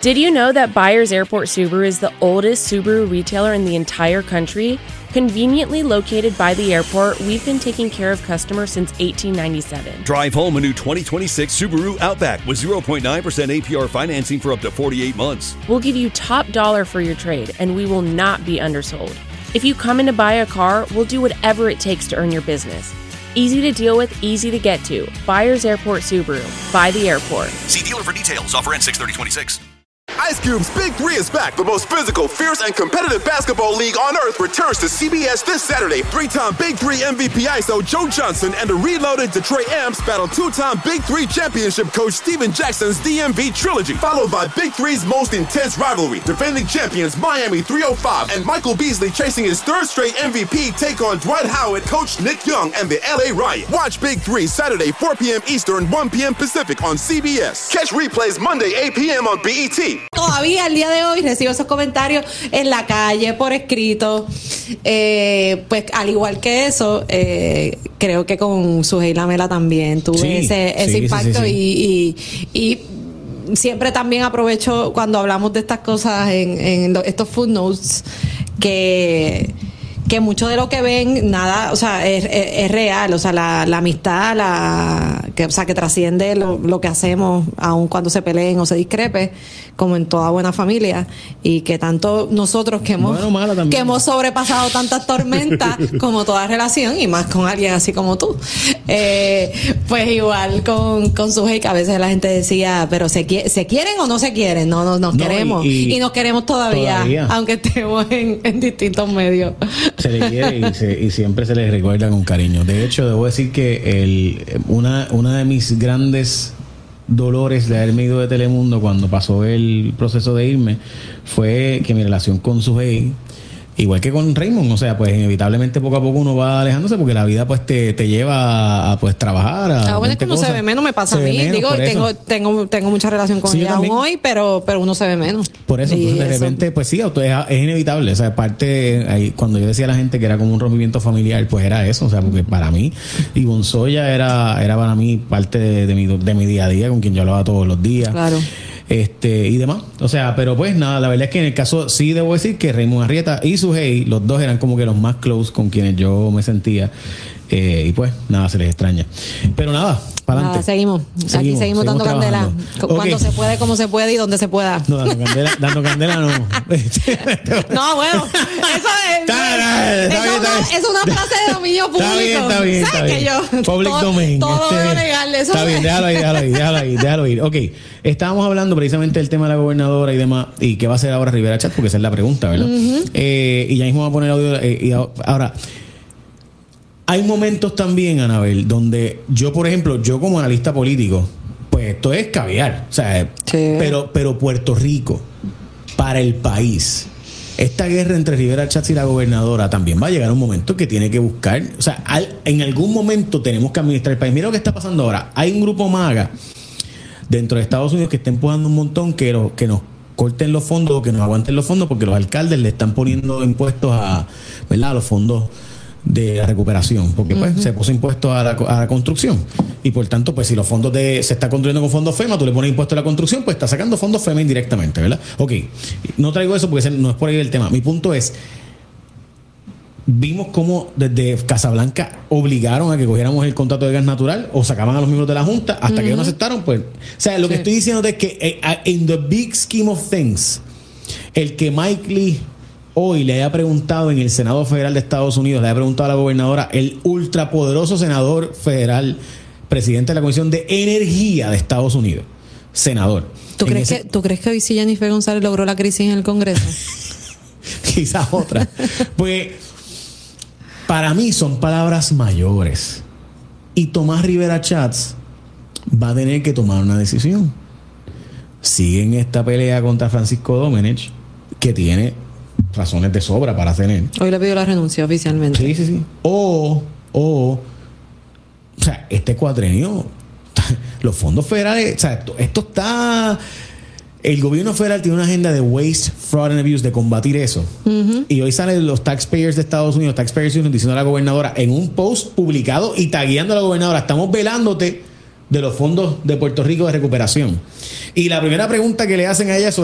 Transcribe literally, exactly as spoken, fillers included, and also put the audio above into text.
Did you know that Byers Airport Subaru is the oldest Subaru retailer in the entire country? Conveniently located by the airport, we've been taking care of customers since eighteen ninety-seven. Drive home a new twenty twenty-six Subaru Outback with zero point nine percent A P R financing for up to forty-eight months. We'll give you top dollar for your trade, and we will not be undersold. If you come in to buy a car, we'll do whatever it takes to earn your business. Easy to deal with, easy to get to. Byers Airport Subaru. By the airport. See dealer for details. Offer ends six thirty twenty-six. Ice Cube's Big Three is back. The most physical, fierce, and competitive basketball league on earth returns to C B S this Saturday. Three-time Big Three M V P I S O Joe Johnson and the reloaded Detroit Amps battle two-time Big Three championship coach Steven Jackson's D M V trilogy, followed by Big Three's most intense rivalry. Defending champions Miami three oh five and Michael Beasley chasing his third straight M V P take on Dwight Howard, Coach Nick Young, and the L A Riot. Watch Big Three Saturday, four p.m. Eastern, one p.m. Pacific on C B S. Catch replays Monday, eight p.m. on B E T. Todavía al día de hoy recibo esos comentarios en la calle, por escrito. Eh, pues al igual que eso, eh, creo que con Sujei Lamela también tuve sí, ese, ese sí, impacto sí, sí, sí. Y, y, y siempre también aprovecho cuando hablamos de estas cosas en, en lo, estos footnotes que que mucho de lo que ven nada, o sea, es, es, es real, o sea, la, la amistad, la que, o sea, que trasciende lo, lo que hacemos, aun cuando se peleen o se discrepe, como en toda buena familia, y que tanto nosotros que hemos bueno, que hemos sobrepasado tantas tormentas como toda relación, y más con alguien así como tú, eh, pues igual con, con Sujei, que a veces la gente decía, pero se, se quieren o no se quieren, no, no nos no, queremos, y, y, y nos queremos todavía, todavía. aunque estemos en, en distintos medios. Se le quiere y, se, y siempre se les recuerda con cariño. De hecho, debo decir que el, una, una de mis grandes dolores de haberme ido de Telemundo cuando pasó el proceso de irme fue que mi relación con Sujei, igual que con Raymond, o sea, pues inevitablemente poco a poco uno va alejándose porque la vida pues te, te lleva a pues trabajar a ah, bueno, es que uno cosas. se ve menos, me pasa se a mí menos, digo, tengo, tengo tengo mucha relación con sí, ella aún hoy, pero pero uno se ve menos. Por eso, entonces, de repente, pues sí, es, es inevitable, o sea, aparte, ahí, cuando yo decía a la gente que era como un rompimiento familiar, pues era eso, o sea, porque para mí, Ivonne Soya era, era para mí parte de, de, mi, de mi día a día, con quien yo hablaba todos los días. Claro. Este y demás, o sea, pero pues nada, la verdad es que en el caso sí debo decir que Raymond Arrieta y Sujei, los dos eran como que los más close con quienes yo me sentía, eh, y pues nada, se les extraña, pero nada, para adelante. Nada, seguimos. seguimos, aquí seguimos, seguimos dando trabajando. Candela, cuando okay. se puede, como se puede y donde se pueda. No, dando candela, dando candela no. No, bueno, eso es, está, está, eso está, una, es una frase de dominio público. Está bien, está bien, ¿sabes está bien. que yo? Public todo, domain. Todo este, es legal, eso está bien, déjalo ahí, déjalo ahí, déjalo ahí, déjalo ir. Ok, estábamos hablando precisamente del tema de la gobernadora y demás, y qué va a hacer ahora Rivera Chat, porque esa es la pregunta, ¿verdad? Uh-huh. Eh, y ya mismo va a poner audio. Eh, y ahora, hay momentos también, Anabel, donde yo, por ejemplo, yo como analista político, pues esto es caviar, o sea, sí. pero, pero Puerto Rico, para el país, esta guerra entre Rivera Chatz y la gobernadora también va a llegar un momento que tiene que buscar, o sea, al, en algún momento tenemos que administrar el país. Mira lo que está pasando ahora. Hay un grupo MAGA dentro de Estados Unidos que está empujando un montón que, lo, que nos corten los fondos o que nos aguanten los fondos porque los alcaldes le están poniendo impuestos a, ¿verdad?, a los fondos de la recuperación, porque pues uh-huh. se puso impuesto a la, a la construcción y por tanto pues si los fondos de se está construyendo con fondos FEMA, tú le pones impuesto a la construcción, pues está sacando fondos FEMA indirectamente, ¿verdad? Ok, no traigo eso porque no es por ahí el tema. Mi punto es, vimos cómo desde Casablanca obligaron a que cogiéramos el contrato de gas natural o sacaban a los miembros de la Junta hasta uh-huh. que ellos no aceptaron, pues, o sea, lo sí. que estoy diciendo es que in the big scheme of things, el que Mike Lee hoy le haya preguntado en el Senado Federal de Estados Unidos, le haya preguntado a la gobernadora, el ultrapoderoso senador federal, presidente de la Comisión de Energía de Estados Unidos, senador. ¿Tú, crees, ese... que, ¿tú crees que hoy sí Jennifer González logró la crisis en el Congreso? Quizás otra. Pues para mí son palabras mayores. Y Tomás Rivera Chatz va a tener que tomar una decisión. Siguen esta pelea contra Francisco Domenech, que tiene razones de sobra para tener. Hoy le pidió la renuncia oficialmente. Sí, sí, sí. O, o, o sea, este cuatrenio, los fondos federales, o sea, esto, esto está... El gobierno federal tiene una agenda de waste, fraud and abuse, de combatir eso. Uh-huh. Y hoy salen los taxpayers de Estados Unidos, taxpayers union, diciendo a la gobernadora en un post publicado y tagueando a la gobernadora, estamos velándote de los fondos de Puerto Rico de recuperación. Y la primera pregunta que le hacen a ella es